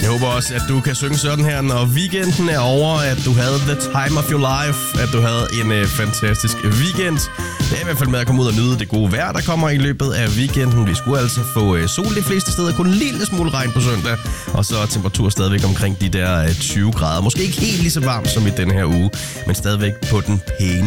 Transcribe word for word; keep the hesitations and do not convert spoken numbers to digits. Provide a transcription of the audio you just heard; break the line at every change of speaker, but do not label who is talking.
Jeg håber også, at du kan synge sådan her, når weekenden er over, at du havde the time of your life, at du havde en øh, fantastisk weekend. Det er i hvert fald med at komme ud og nyde det gode vejr, der kommer i løbet af weekenden. Vi skulle altså få øh, sol de fleste steder, kun en lille smule regn på søndag, og så temperatur stadigvæk omkring de der øh, tyve grader. Måske ikke helt lige så varmt som i denne her uge, men stadigvæk på den pæne